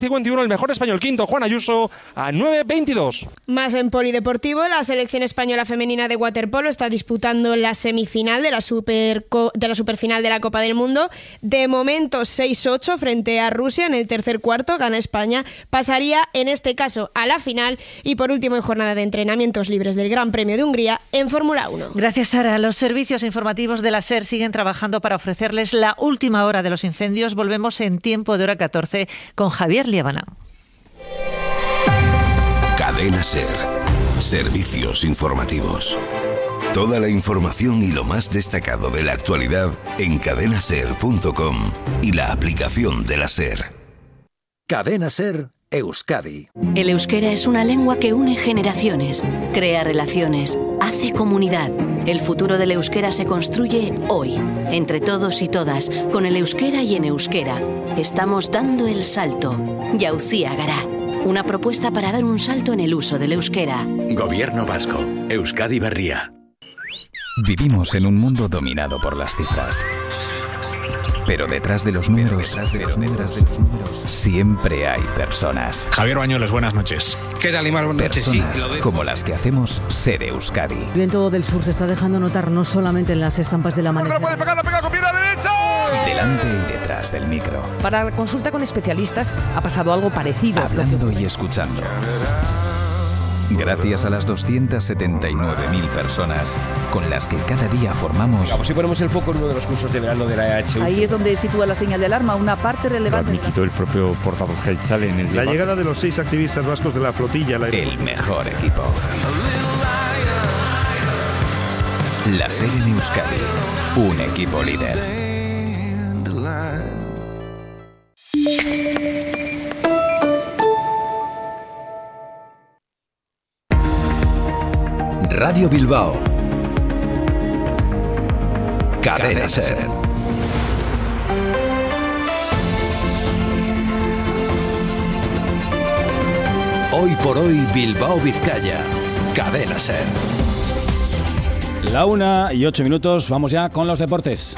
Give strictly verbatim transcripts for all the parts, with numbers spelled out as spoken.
cincuenta y uno el mejor español quinto, Juan Ayuso, a nueve veintidós. Más en polideportivo, la selección española femenina de waterpolo está disputando la semifinal de la, super, de la superfinal de la Copa del Mundo. De momento seis ocho frente a Rusia. En el tercer cuarto gana España. Pasaría en este caso a la final. Y por último, en jornada de entrenamientos libres del Gran Premio de Hungría en Fórmula uno. Gracias, Sara. Los servicios informativos de la SER siguen trabajando para ofrecerles la última hora de los incendios. Volvemos en tiempo de hora catorce con Javier Liébana. Cadena SER. Servicios informativos. Toda la información y lo más destacado de la actualidad en cadena ser punto com y la aplicación de la SER. Cadena SER Euskadi. El euskera es una lengua que une generaciones, crea relaciones, hace comunidad. El futuro del euskera se construye hoy, entre todos y todas, con el euskera y en euskera. Estamos dando el salto. Jauzia Gara. Una propuesta para dar un salto en el uso del euskera. Gobierno vasco. Euskadi Berria. Vivimos en un mundo dominado por las cifras. Pero detrás de los números, detrás de los números, de los números siempre hay personas. Javier Bañuelos, buenas noches. ¿Qué tal, Imar? Buenas noches. Personas sí, como las que hacemos Ser Euskadi. El viento del sur se está dejando notar no solamente en las estampas del amanecer. ¡No puede pegar, la pega con pierna derecha! Delante y detrás del micro. Para la consulta con especialistas ha pasado algo parecido. Hablando y escuchando. Gracias a las doscientas setenta y nueve mil personas con las que cada día formamos... Vamos, si ponemos el foco en uno de los cursos de verano de la E H U. Ahí es donde sitúa la señal de alarma, una parte relevante... Lo admitió el propio portavoz Geltzale en el La debate. Llegada de los seis activistas vascos de la flotilla... La... El mejor equipo. La SER en Euskadi. Un equipo líder. Radio Bilbao. Cadena SER. Hoy por hoy Bilbao Vizcaya. Cadena SER. La una y ocho minutos, vamos ya con los deportes.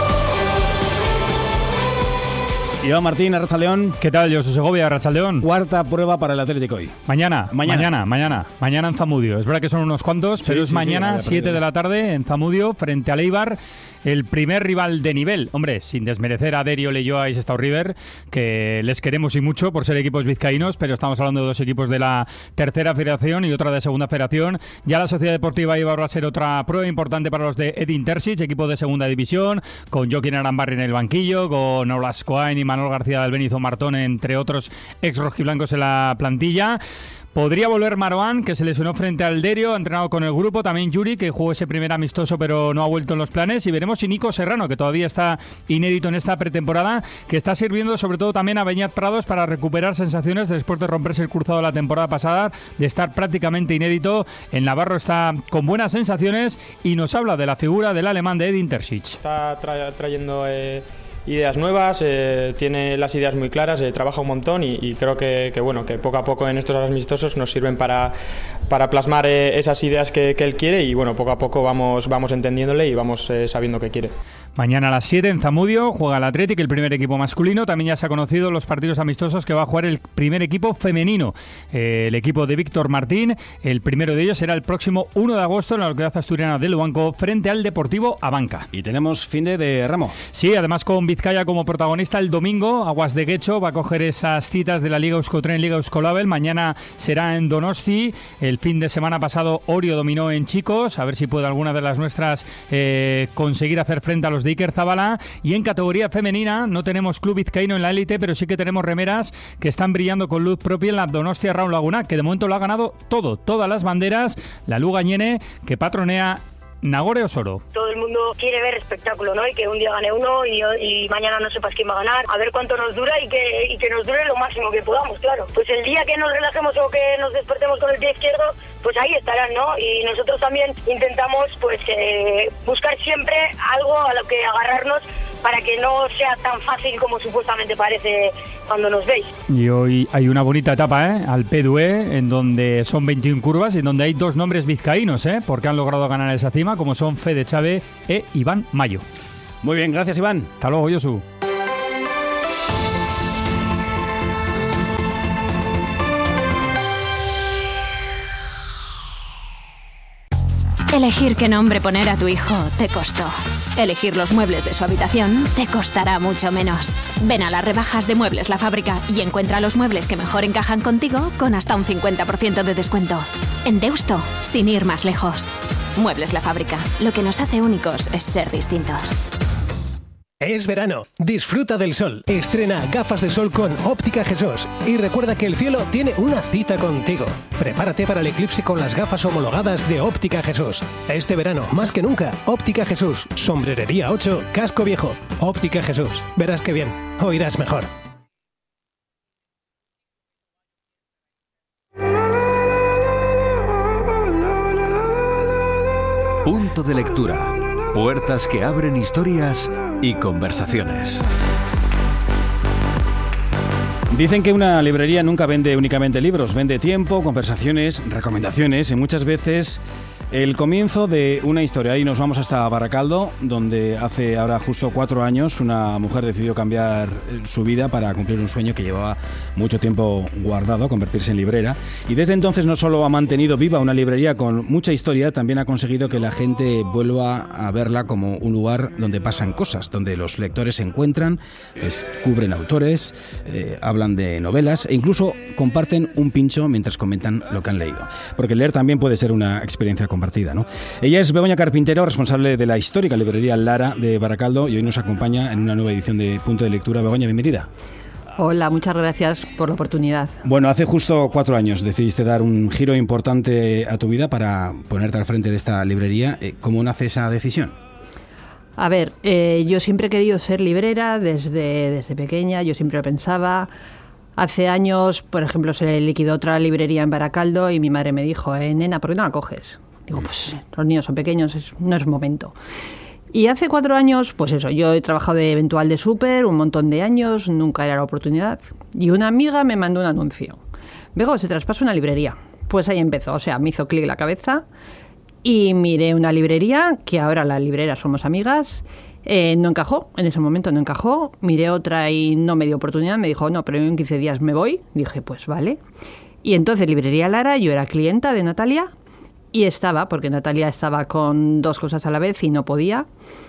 Iván Martín, Arrachaldeón. ¿Qué tal, Josu Segovia, Arrachaldeón? Cuarta prueba para el Atlético hoy. Mañana, mañana, mañana, mañana, mañana en Zamudio. Es verdad que son unos cuantos, sí, pero es sí, mañana, sí, siete de la tarde, en Zamudio, frente al Eibar. El primer rival de nivel, hombre, sin desmerecer a Derio, Leioa y Sestao River, que les queremos y mucho por ser equipos vizcaínos, pero estamos hablando de dos equipos de la tercera federación y otra de segunda federación. Ya la Sociedad Deportiva Eibar va a ser otra prueba importante para los de Edin Terzic, equipo de segunda división, con Joaquín Arambarri en el banquillo, con Olas Coain y Manuel García del Benizo Martón, entre otros ex rojiblancos en la plantilla. Podría volver Maroán, que se lesionó frente al Derio, ha entrenado con el grupo, también Yuri, que jugó ese primer amistoso pero no ha vuelto en los planes, y veremos si Nico Serrano, que todavía está inédito en esta pretemporada, que está sirviendo sobre todo también a Beñat Prados para recuperar sensaciones después de romperse el cruzado la temporada pasada, de estar prácticamente inédito. El navarro está con buenas sensaciones y nos habla de la figura del alemán de Edin Terzic. Está tra- trayendo... Eh... ideas nuevas, eh, tiene las ideas muy claras, eh, trabaja un montón y, y creo que, que bueno que poco a poco en estos amistosos nos sirven para, para plasmar eh, esas ideas que, que él quiere y bueno, poco a poco vamos, vamos entendiéndole y vamos eh, sabiendo qué quiere. Mañana a las siete en Zamudio juega el Athletic, el primer equipo masculino. También ya se ha conocido los partidos amistosos que va a jugar el primer equipo femenino, eh, el equipo de Víctor Martín. El primero de ellos será el próximo uno de agosto en la localidad asturiana de Luanco frente al Deportivo Abanca. Y tenemos fin de, de remo. Sí, además con Vizcaya como protagonista el domingo. Aguas de Guecho va a coger esas citas de la Liga Euskotren, Liga Euskolabel. Mañana será en Donosti. El fin de semana pasado Orio dominó en chicos. A ver si puede alguna de las nuestras eh, conseguir hacer frente a los de Iker Zabala. Y en categoría femenina no tenemos club vizcaíno en la élite, pero sí que tenemos remeras que están brillando con luz propia en la Donostia Raúl Laguna, que de momento lo ha ganado todo, todas las banderas. La Lugañene, que patronea Nagore Osoro. Todo el mundo quiere ver espectáculo, ¿no? Y que un día gane uno y, y mañana no sepas quién va a ganar. A ver cuánto nos dura y que, y que nos dure lo máximo que podamos, claro. Pues el día que nos relajemos o que nos despertemos con el pie izquierdo, pues ahí estarán, ¿no? Y nosotros también intentamos, pues, eh, buscar siempre algo a lo que agarrarnos para que no sea tan fácil como supuestamente parece cuando nos veis. Y hoy hay una bonita etapa, ¿eh? Al P D U E, en donde son veintiuna curvas y en donde hay dos nombres vizcaínos, ¿eh? Porque han logrado ganar esa cima, como son Fede Chávez e Iván Mayo. Muy bien, gracias Iván. Hasta luego, Josu. Elegir qué nombre poner a tu hijo te costó. Elegir los muebles de su habitación te costará mucho menos. Ven a las rebajas de Muebles La Fábrica y encuentra los muebles que mejor encajan contigo con hasta un cincuenta por ciento de descuento. En Deusto, sin ir más lejos. Muebles La Fábrica. Lo que nos hace únicos es ser distintos. Es verano, disfruta del sol, estrena gafas de sol con Óptica Jesús y recuerda que el cielo tiene una cita contigo. Prepárate para el eclipse con las gafas homologadas de Óptica Jesús. Este verano, más que nunca, Óptica Jesús, Sombrerería ocho, Casco Viejo. Óptica Jesús, verás que bien, oirás mejor. Punto de lectura. Puertas que abren historias y conversaciones. Dicen que una librería nunca vende únicamente libros, vende tiempo, conversaciones, recomendaciones y muchas veces el comienzo de una historia. Ahí nos vamos hasta Baracaldo, donde hace ahora justo cuatro años una mujer decidió cambiar su vida para cumplir un sueño que llevaba mucho tiempo guardado, convertirse en librera. Y desde entonces no solo ha mantenido viva una librería con mucha historia, también ha conseguido que la gente vuelva a verla como un lugar donde pasan cosas, donde los lectores se encuentran, descubren autores, eh, hablan de novelas e incluso comparten un pincho mientras comentan lo que han leído. Porque leer también puede ser una experiencia compartida. Compartida, ¿no? Ella es Begoña Carpintero, responsable de la histórica librería Lara de Baracaldo, y hoy nos acompaña en una nueva edición de Punto de Lectura. Begoña, bienvenida. Hola, muchas gracias por la oportunidad. Bueno, hace justo cuatro años decidiste dar un giro importante a tu vida para ponerte al frente de esta librería. ¿Cómo nace esa decisión? A ver, eh, yo siempre he querido ser librera desde, desde pequeña, yo siempre lo pensaba. Hace años, por ejemplo, se liquidó otra librería en Baracaldo y mi madre me dijo, eh, nena, ¿por qué no la coges? Digo, pues los niños son pequeños, es, no es momento. Y hace cuatro años, pues eso, yo he trabajado de eventual de súper un montón de años, nunca era la oportunidad. Y una amiga me mandó un anuncio. Bego, se traspasa una librería. Pues ahí empezó, o sea, me hizo clic la cabeza y miré una librería, que ahora las libreras somos amigas, eh, no encajó, en ese momento no encajó. Miré otra y no me dio oportunidad, me dijo, no, pero en quince días me voy. Dije, pues vale. Y entonces librería Lara, yo era clienta de Natalia, y estaba, porque Natalia estaba con dos cosas a la vez y no podía.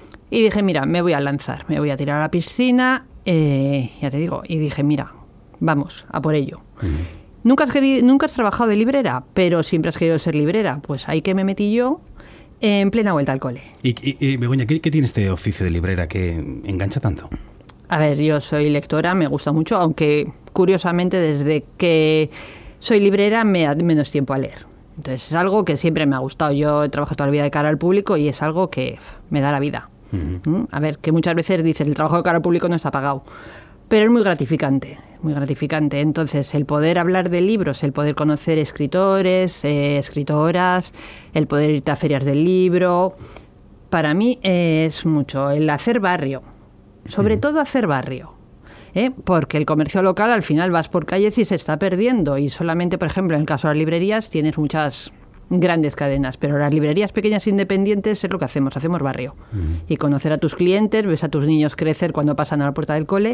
Y dije, mira, me voy a lanzar, me voy a tirar a la piscina, eh, ya te digo. Y dije, mira, vamos, a por ello. Uh-huh. ¿Nunca has, querido, ¿Nunca has trabajado de librera? Pero siempre has querido ser librera. Pues ahí que me metí yo en plena vuelta al cole. Y, y, y Begoña, ¿qué, ¿qué tiene este oficio de librera que engancha tanto? A ver, yo soy lectora, me gusta mucho, aunque curiosamente desde que soy librera me da menos tiempo a leer. Entonces es algo que siempre me ha gustado. Yo he trabajado toda la vida de cara al público y es algo que me da la vida. Uh-huh. ¿Mm? A ver, que muchas veces dicen el trabajo de cara al público no está pagado, pero es muy gratificante, muy gratificante. Entonces el poder hablar de libros, el poder conocer escritores, eh, escritoras, el poder irte a ferias del libro, para mí es mucho. El hacer barrio, sobre uh-huh. todo hacer barrio. ¿Eh? Porque el comercio local al final vas por calles y se está perdiendo y solamente, por ejemplo, en el caso de las librerías tienes muchas grandes cadenas, pero las librerías pequeñas independientes es lo que hacemos, hacemos barrio. Uh-huh. Y conocer a tus clientes, ves a tus niños crecer cuando pasan a la puerta del cole.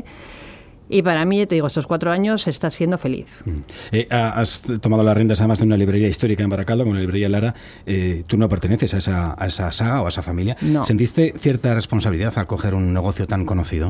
Y para mí, te digo, estos cuatro años estás siendo feliz. Uh-huh. Eh, has tomado las riendas además de una librería histórica en Baracaldo, como la librería Lara. Eh, tú no perteneces a esa, a esa saga o a esa familia. No. ¿Sentiste cierta responsabilidad al coger un negocio tan conocido?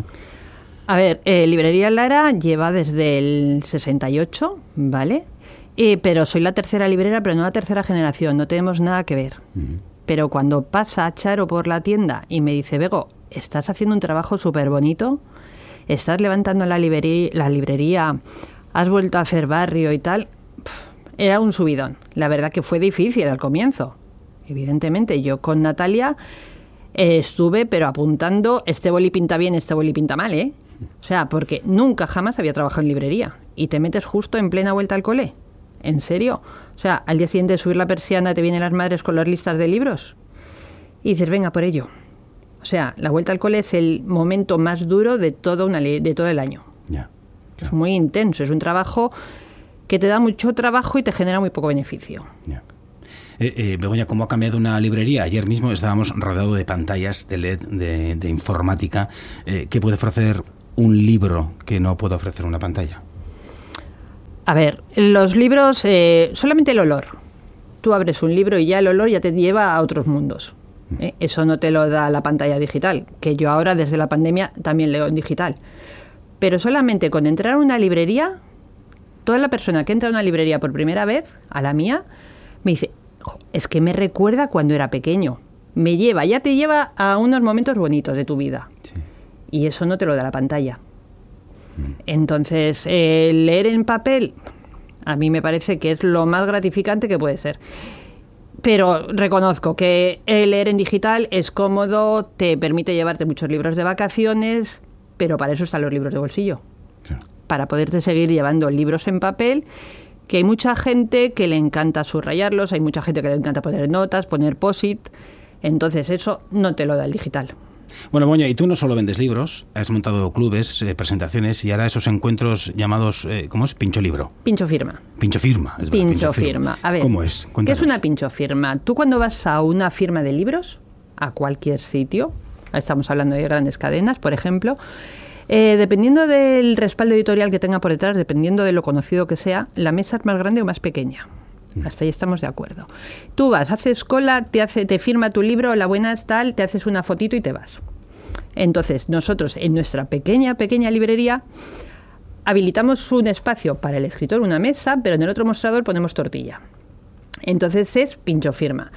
A ver, eh, Librería Lara lleva desde el sesenta y ocho, ¿vale? Eh, pero soy la tercera librera, pero no la tercera generación, no tenemos nada que ver. Uh-huh. Pero cuando pasa Charo por la tienda y me dice, Bego, estás haciendo un trabajo súper bonito, estás levantando la librería, la librería, has vuelto a hacer barrio y tal, pff, era un subidón. La verdad que fue difícil al comienzo. Evidentemente, yo con Natalia eh, estuve, pero apuntando, este boli pinta bien, este boli pinta mal, ¿eh? O sea, porque nunca jamás había trabajado en librería y te metes justo en plena vuelta al cole. ¿En serio? O sea, al día siguiente de subir la persiana te vienen las madres con las listas de libros y dices, venga por ello. O sea, la vuelta al cole es el momento más duro de todo, una le- de todo el año. Ya. Es muy intenso, es un trabajo que te da mucho trabajo y te genera muy poco beneficio. Ya. Eh, eh, Begoña, ¿cómo ha cambiado una librería? Ayer mismo estábamos rodeados de pantallas de L E D, de, de informática. Eh, ¿Qué puede ofrecer un libro que no puede ofrecer una pantalla? A ver, los libros, eh, solamente el olor. tú abres un libro y ya el olor ya te lleva a otros mundos. ¿eh? Eso no te lo da la pantalla digital, que yo ahora desde la pandemia también leo en digital. Pero solamente con entrar a una librería, toda la persona que entra a una librería por primera vez, a la mía, me dice, es que me recuerda cuando era pequeño. Me lleva, ya te lleva a unos momentos bonitos de tu vida. Sí. Y eso no te lo da la pantalla. Mm. Entonces, eh, leer en papel, a mí me parece que es lo más gratificante que puede ser. Pero reconozco que leer en digital es cómodo, te permite llevarte muchos libros de vacaciones, pero para eso están los libros de bolsillo. Claro. Para poderte seguir llevando libros en papel, que hay mucha gente que le encanta subrayarlos, hay mucha gente que le encanta poner notas, poner post-it. Entonces eso no te lo da el digital. Bueno, Begoña, y tú no solo vendes libros, has montado clubes, eh, presentaciones y ahora esos encuentros llamados, eh, ¿cómo es? Pincho libro. Pincho firma. Pincho firma. Es verdad, pincho, pincho firma. firma. A ver, ¿cómo es? Cuéntanos. ¿Qué es una pincho firma? Tú cuando vas a una firma de libros, a cualquier sitio, estamos hablando de grandes cadenas, por ejemplo, eh, dependiendo del respaldo editorial que tenga por detrás, dependiendo de lo conocido que sea, la mesa es más grande o más pequeña. Hasta ahí estamos de acuerdo. Tú vas, haces cola, te hace, te firma tu libro, la buena es tal, te haces una fotito y te vas. Entonces, nosotros en nuestra pequeña, pequeña librería habilitamos un espacio para el escritor, una mesa, pero en el otro mostrador ponemos tortilla. Entonces es pincho firma.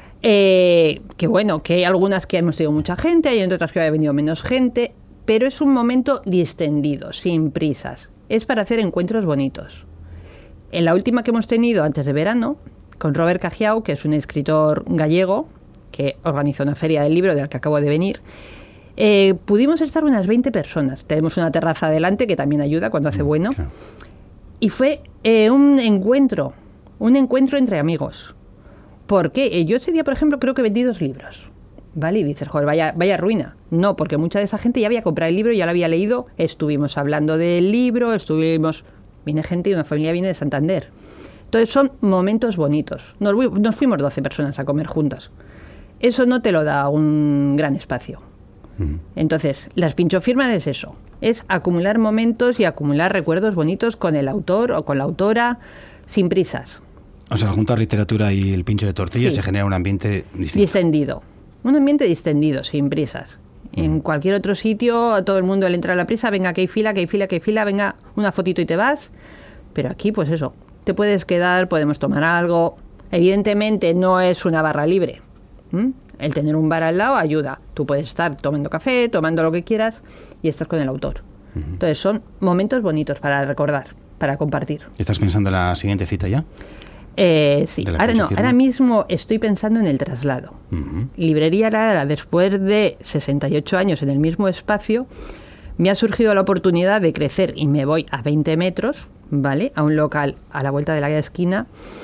Eh, que bueno, que hay algunas que hemos tenido mucha gente, hay otras que ha venido menos gente, pero es un momento distendido, sin prisas. Es para hacer encuentros bonitos. En la última que hemos tenido antes de verano, con Robert Cajiao, que es un escritor gallego, que organizó una feria del libro de la que acabo de venir, eh, pudimos estar unas veinte personas. Tenemos una terraza adelante que también ayuda cuando hace bueno. Claro. Y fue eh, un encuentro, un encuentro entre amigos. ¿Por qué? Eh, yo ese día, por ejemplo, creo que vendí dos libros. ¿Vale? Y dices, joder, vaya, vaya ruina. No, porque mucha de esa gente ya había comprado el libro, ya lo había leído, estuvimos hablando del libro, estuvimos... Viene gente y una familia viene de Santander. Entonces son momentos bonitos. Nos, nos fuimos doce personas a comer juntas. Eso no te lo da un gran espacio. Mm. Entonces, las pinchofirmas es eso. Es acumular momentos y acumular recuerdos bonitos con el autor o con la autora, sin prisas. O sea, al juntar literatura y el pincho de tortilla sí. se genera un ambiente distinto. Distendido. Un ambiente distendido, sin prisas. En cualquier otro sitio, a todo el mundo le entra a la prisa, venga, que hay fila, que hay fila, que hay fila, venga, una fotito y te vas. Pero aquí, pues eso, te puedes quedar, podemos tomar algo. Evidentemente no es una barra libre. ¿Mm? El tener un bar al lado ayuda. Tú puedes estar tomando café, tomando lo que quieras y estás con el autor. Uh-huh. Entonces son momentos bonitos para recordar, para compartir. ¿Estás pensando en la siguiente cita ya? Eh, sí, ahora no, ahora mismo estoy pensando en el traslado. Uh-huh. Librería Lara, después de sesenta y ocho años en el mismo espacio, me ha surgido la oportunidad de crecer y me voy a veinte metros, ¿vale? A un local a la vuelta de la esquina,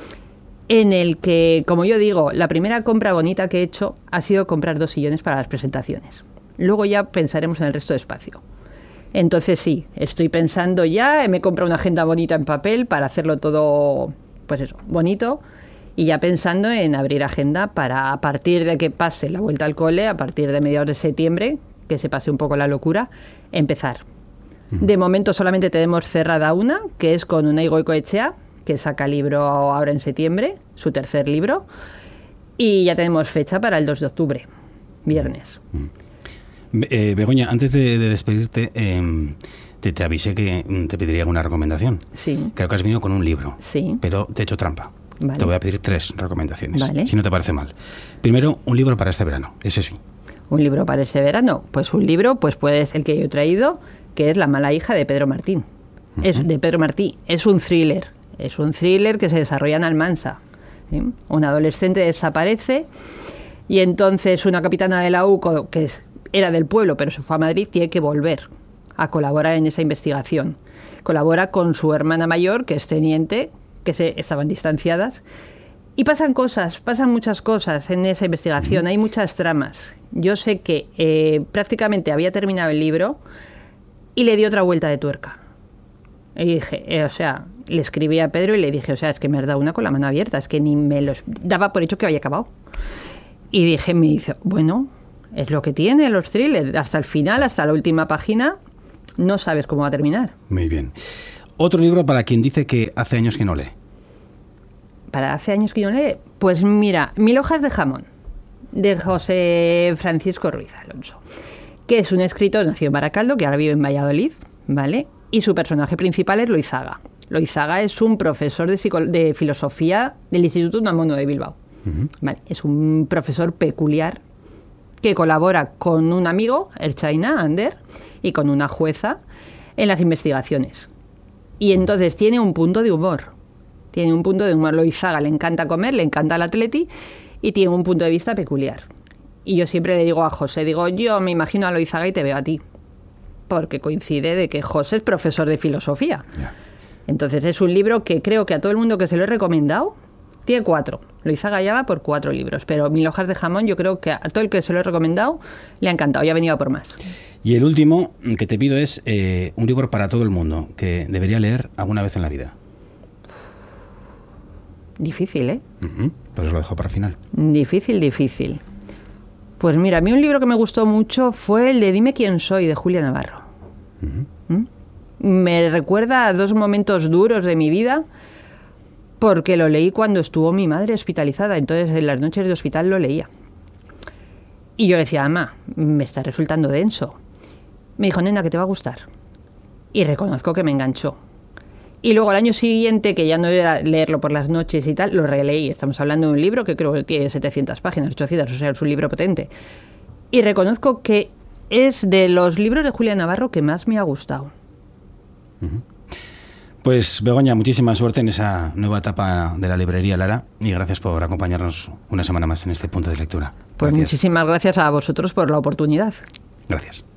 en el que, como yo digo, la primera compra bonita que he hecho ha sido comprar dos sillones para las presentaciones. Luego ya pensaremos en el resto de espacio. Entonces sí, estoy pensando ya, me he comprado una agenda bonita en papel para hacerlo todo... pues eso, bonito, y ya pensando en abrir agenda para, a partir de que pase la vuelta al cole, a partir de mediados de septiembre, que se pase un poco la locura, empezar. Uh-huh. De momento solamente tenemos cerrada una, que es con Unai Goicoechea, que saca libro ahora en septiembre, su tercer libro, y ya tenemos fecha para el dos de octubre, viernes. Uh-huh. Eh, Begoña, antes de, de despedirte... Eh... Te, te avisé que te pediría una recomendación. Sí. Creo que has venido con un libro. Sí. Pero te he hecho trampa. Vale. Te voy a pedir tres recomendaciones. Vale. Si no te parece mal. Primero, un libro para este verano. Ese sí. ¿Un libro para este verano? Pues un libro, pues puede ser el que yo he traído, que es La mala hija de Pedro Martín. Uh-huh. Es de Pedro Martí. Es un thriller. Es un thriller que se desarrolla en Almansa. ¿Sí? Un adolescente desaparece y entonces una capitana de la U C O, que es, era del pueblo pero se fue a Madrid, tiene que volver a colaborar en esa investigación. Colabora con su hermana mayor, que es teniente, que se estaban distanciadas, y pasan cosas, pasan muchas cosas en esa investigación, hay muchas tramas. Yo sé que eh, prácticamente había terminado el libro y le di otra vuelta de tuerca. Y dije, eh, o sea, le escribí a Pedro y le dije, o sea, es que me has dado una con la mano abierta, es que ni me lo daba por hecho que había acabado. Y dije, me dice, bueno, es lo que tiene los thrillers, hasta el final, hasta la última página, no sabes cómo va a terminar. Muy bien. Otro libro para quien dice que hace años que no lee. para hace años que yo no leo, pues mira, Mil hojas de jamón, de José Francisco Ruiz Alonso, que es un escritor nacido en Baracaldo, que ahora vive en Valladolid, ¿vale? Y su personaje principal es Loizaga. Loizaga es un profesor de, psico- de filosofía del Instituto Unamuno de Bilbao. Uh-huh. ¿Vale? Es un profesor peculiar que colabora con un amigo, Erchaina, Ander, y con una jueza en las investigaciones. Y entonces tiene un punto de humor. Tiene un punto de humor. Loizaga le encanta comer, le encanta el atleti y tiene un punto de vista peculiar. Y yo siempre le digo a José, digo, yo me imagino a Loizaga y te veo a ti. Porque coincide de que José es profesor de filosofía. Yeah. Entonces es un libro que creo que a todo el mundo que se lo he recomendado, tiene cuatro. Loizaga ya va por cuatro libros, pero Mil hojas de jamón yo creo que a todo el que se lo he recomendado le ha encantado y ha venido a por más. Y el último que te pido es eh, un libro para todo el mundo que debería leer alguna vez en la vida. Difícil, ¿eh? Uh-huh. Pues lo dejo para el final. Difícil, difícil. Pues mira, a mí un libro que me gustó mucho fue el de Dime quién soy, de Julia Navarro. Uh-huh. ¿Mm? Me recuerda a dos momentos duros de mi vida porque lo leí cuando estuvo mi madre hospitalizada, entonces en las noches de hospital lo leía. Y yo le decía, mamá, me está resultando denso. Me dijo, nena, que te va a gustar. Y reconozco que me enganchó. Y luego al año siguiente, que ya no era leerlo por las noches y tal, lo releí. Estamos hablando de un libro que creo que tiene setecientas páginas, ochocientas, o sea, es un libro potente. Y reconozco que es de los libros de Julia Navarro que más me ha gustado. Uh-huh. Pues Begoña, muchísima suerte en esa nueva etapa de la librería Lara y gracias por acompañarnos una semana más en este punto de lectura. Pues gracias. Muchísimas gracias a vosotros por la oportunidad. Gracias.